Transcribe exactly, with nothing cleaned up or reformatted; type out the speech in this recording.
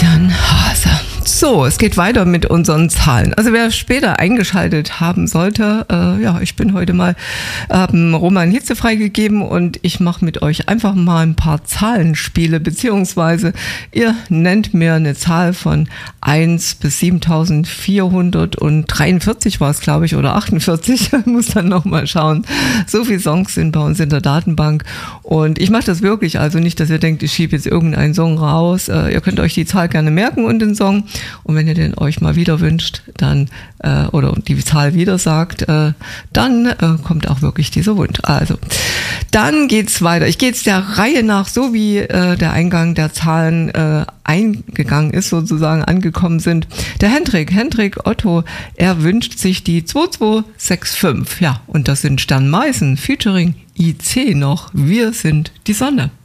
Christian Hase. So, es geht weiter mit unseren Zahlen. Also wer später eingeschaltet haben sollte, äh, ja, ich bin heute mal ähm, Roman Hitze freigegeben und ich mache mit euch einfach mal ein paar Zahlenspiele, beziehungsweise ihr nennt mir eine Zahl von eins bis siebentausendvierhundertdreiundvierzig war es, glaube ich, oder achtundvierzig, muss dann nochmal schauen. So viele Songs sind bei uns in der Datenbank und ich mache das wirklich, also nicht, dass ihr denkt, ich schiebe jetzt irgendeinen Song raus. Äh, ihr könnt euch die Zahl gerne merken und den Song. Und wenn ihr den euch mal wieder wünscht, dann äh, oder die Zahl wieder sagt, äh, dann äh, kommt auch wirklich dieser Wunsch. Also, dann geht's weiter. Ich gehe jetzt der Reihe nach, so wie äh, der Eingang der Zahlen äh, eingegangen ist, sozusagen angekommen sind. Der Hendrik, Hendrik Otto, er wünscht sich die zwei zwei sechs fünf. Ja, und das sind Stern Meißen featuring I C noch. Wir sind die Sonne.